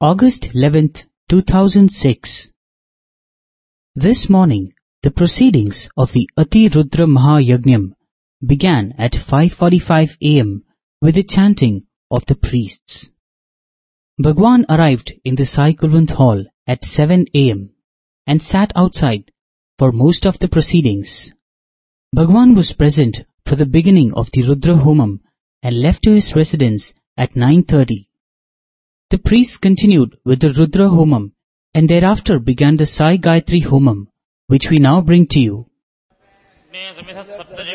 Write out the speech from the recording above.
August 11th, 2006. This morning, the proceedings of the Ati Rudra Mahayagnyam began at 5:45 a.m. with the chanting of the priests. Bhagwan arrived in the Sai Kulwant Hall at 7 a.m. and sat outside for most of the proceedings. Bhagwan was present for the beginning of the Rudra Homam and left to his residence at 9:30. The priests continued with the Rudra Homam and thereafter began the Sai Gayatri Homam, which we now bring to you.